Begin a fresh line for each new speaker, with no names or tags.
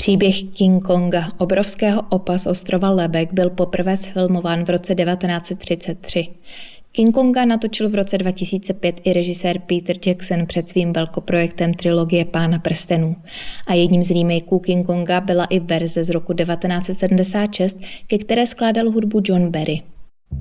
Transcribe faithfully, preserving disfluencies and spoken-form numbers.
Příběh King Konga, obrovského opa z ostrova Lebek, byl poprvé zfilmován v roce devatenáct set třicet tři. King Konga natočil v roce dva tisíce pět i režisér Peter Jackson před svým velkoprojektem trilogie Pána prstenů. A jedním z remakeů King Konga byla i verze z roku devatenáct set sedmdesát šest, ke které skládal hudbu John Barry.